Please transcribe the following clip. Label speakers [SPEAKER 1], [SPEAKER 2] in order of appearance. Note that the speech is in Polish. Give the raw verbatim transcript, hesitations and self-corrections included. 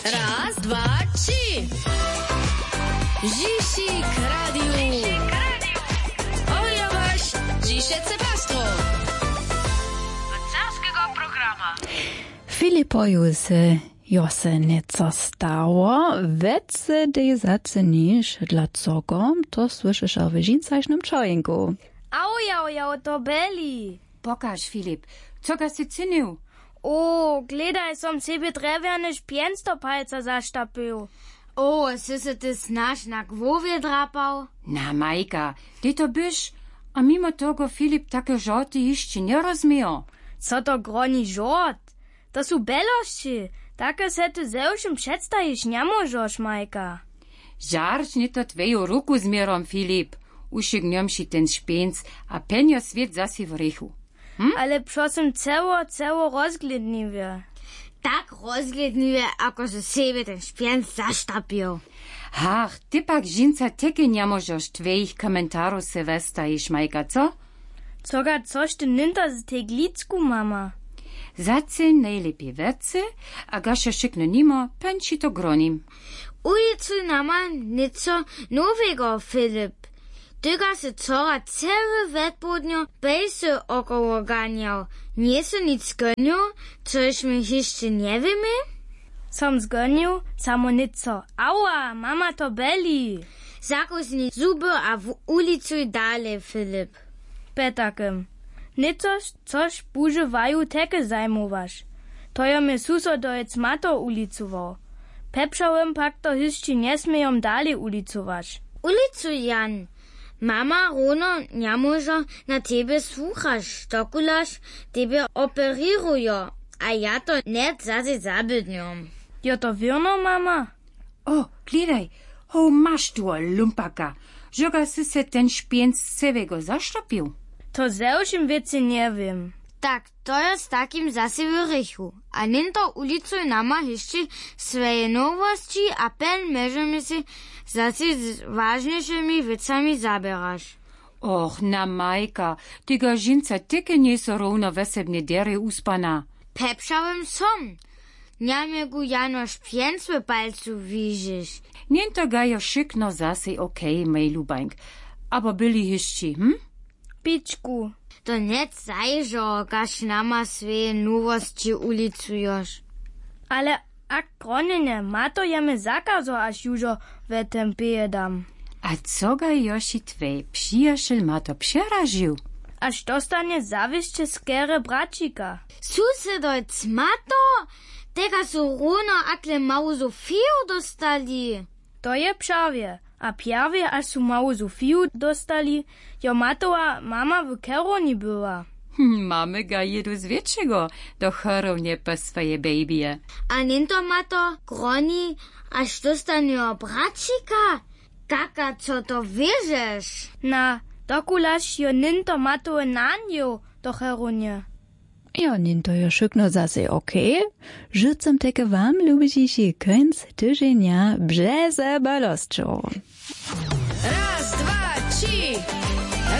[SPEAKER 1] Raz, dwa, trzy. Zisik Radio. Ojowaś, dzisie cepastwo.
[SPEAKER 2] Carskiego programa.
[SPEAKER 3] Filipoju se jose nieco stało, wece dej zacenisz dla cogo, to słyszysz o wyżincajsznym czojinku.
[SPEAKER 4] Au, jau, jau, to beli.
[SPEAKER 5] Pokaż, Filip, co ga si cynił?
[SPEAKER 4] O, gledaj, som sebe drewiany szpienc do palca zasztapił.
[SPEAKER 6] O, si se ty znaš na głowie drapał?
[SPEAKER 5] Na, Majka, ty to byś, a mimo tego Filip takie żarty jeszcze nie rozmiał.
[SPEAKER 4] Co to groni żart? To są belości. Takie se ty zewszym przedstawisz nie możesz, Majka.
[SPEAKER 5] Żarć nie to twoją ruku zmierom, Filip. Uszygniom si ten szpienc, a penio świat zasi w rychu. Hm?
[SPEAKER 4] Ale prosím ceło, ceło rozglidniwie.
[SPEAKER 6] Tak rozglidniwie, ako se sebe ten špienc zaštapił.
[SPEAKER 5] Ach, ty pak žinca teke nie możesz twoich komentarów se westajisz, Majka, co?
[SPEAKER 4] Coga coś ty ninta z tej glicku, mama.
[SPEAKER 5] Zacy najlepiej wece, a gaša szykno nimo, pęci to gronim.
[SPEAKER 6] Ulicu nama nico nowego, Filip. Tyga se cora całe wetpodnio bejsy około ganiał. Nie se nic zgonił, coś my jeszcze nie wiemy?
[SPEAKER 4] Som zgonił, samo nico. Aua, mama to beli.
[SPEAKER 6] Zakusni zuby, a w ulicu dalej, Filip.
[SPEAKER 4] Petakem. Nicoż coś bużywaju teke zajmowasz. To ja my suso dojec mato ulicował. Peprzałem pak to jeszcze nie smieją dalej ulicować.
[SPEAKER 6] Ulicu, Jan. Mama Rono nie może na tebe słuchać, dokulaż tebe operirują, a ja to net zase zabydniam.
[SPEAKER 4] Jo to wierno, mama?
[SPEAKER 5] O, gledaj, o, masz tu lumpaka, żoga si se ten szpienc z całego zaszczepił.
[SPEAKER 4] To zewszym wiece nie wiem.
[SPEAKER 6] Tak, to jest takim zase w rychu. A ninto ulicu nama jeszcze swoje nowości, a pen możemy się zase z ważniejszymi wiecami zabierać.
[SPEAKER 5] Och, na Majka, ty ga žinca teke nie so równo wesebnie dery uspana.
[SPEAKER 6] Pepszałem som. Nie miegu jano szpienc w palcu widzisz.
[SPEAKER 5] Niento ga jo szykno zase okej, okay, mej lubańk. Aber byli jeszcze, hm?
[SPEAKER 4] Piczku.
[SPEAKER 6] To net zajżo, gaś nama swoje nowości ulicujesz.
[SPEAKER 4] Ale ak gronjene, ma to jemy zakazo, aż jużo we tempie dam.
[SPEAKER 5] A co ga josi twej przyjaciel ma to przeraził?
[SPEAKER 4] Aż dostanie zawieszcze skere bracika.
[SPEAKER 6] Susedojc ma to? Tega su runo akle mału Zofiju dostali.
[SPEAKER 4] To je prawie. A pierwie, aż su mału Zofiju dostali, jo matowa mama w Keroni była.
[SPEAKER 5] Mamy ga jedu z wieczego do chorownie po swoje babie.
[SPEAKER 6] A ninto ma to groni, aż dostanie bracika? Kaka, co to wierzysz?
[SPEAKER 4] Na, dokulaż jo ninto matowe nanjo do Cheronie.
[SPEAKER 3] Ja, ninto jo szykno zase okej. Okay. Życem teke wam, lubici, końc tydzienia brzeze balostczą.